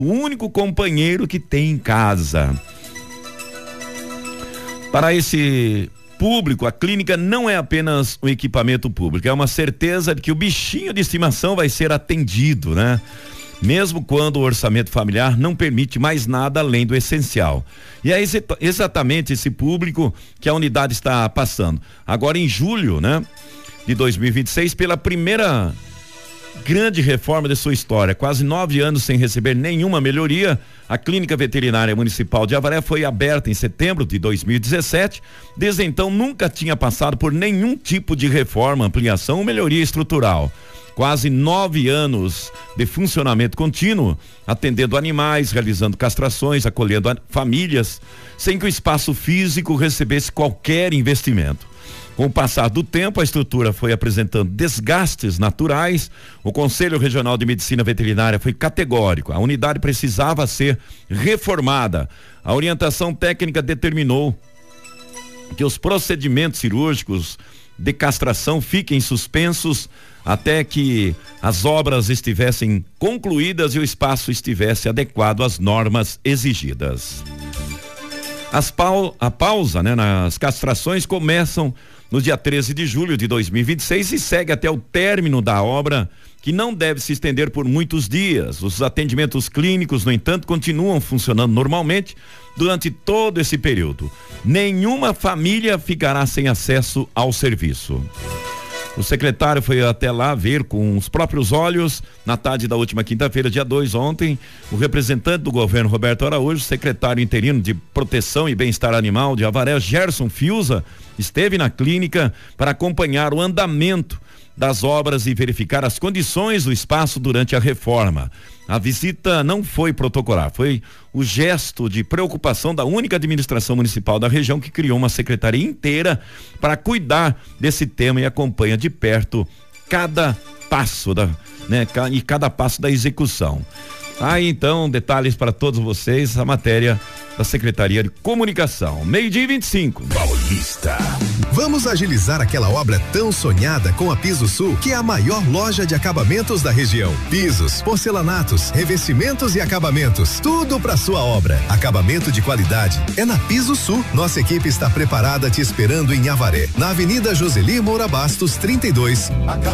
o único companheiro que tem em casa. Para esse público, a clínica não é apenas um equipamento público, é uma certeza de que o bichinho de estimação vai ser atendido, né? Mesmo quando o orçamento familiar não permite mais nada além do essencial. E é exatamente esse público que a unidade está passando. Agora em julho, né, de 2026, pela primeira grande reforma de sua história, quase 9 anos sem receber nenhuma melhoria, a Clínica Veterinária Municipal de Avaré foi aberta em setembro de 2017. Desde então nunca tinha passado por nenhum tipo de reforma, ampliação ou melhoria estrutural. Quase 9 anos de funcionamento contínuo, atendendo animais, realizando castrações, acolhendo famílias, sem que o espaço físico recebesse qualquer investimento. Com o passar do tempo, a estrutura foi apresentando desgastes naturais. O Conselho Regional de Medicina Veterinária foi categórico. A unidade precisava ser reformada. A orientação técnica determinou que os procedimentos cirúrgicos de castração fiquem suspensos até que as obras estivessem concluídas e o espaço estivesse adequado às normas exigidas. A pausa, né, nas castrações começam no dia 13 de julho de 2026 e segue até o término da obra, que não deve se estender por muitos dias. Os atendimentos clínicos, no entanto, continuam funcionando normalmente durante todo esse período. Nenhuma família ficará sem acesso ao serviço. O secretário foi até lá ver com os próprios olhos, na tarde da última quinta-feira, dia 2, ontem, o representante do governo, Roberto Araújo, secretário interino de Proteção e Bem-Estar Animal de Avaré, Gerson Fiuza, esteve na clínica para acompanhar o andamento das obras e verificar as condições do espaço durante a reforma. A visita não foi protocolar, foi o gesto de preocupação da única administração municipal da região que criou uma secretaria inteira para cuidar desse tema e acompanha de perto cada passo e cada passo da execução. Aí então, detalhes para todos vocês, a matéria da Secretaria de Comunicação. 12:25. Paulista. Vamos agilizar aquela obra tão sonhada com a Piso Sul, que é a maior loja de acabamentos da região. Pisos, porcelanatos, revestimentos e acabamentos, tudo para sua obra. Acabamento de qualidade é na Piso Sul. Nossa equipe está preparada te esperando em Avaré, na Avenida Joseli Moura Bastos 32.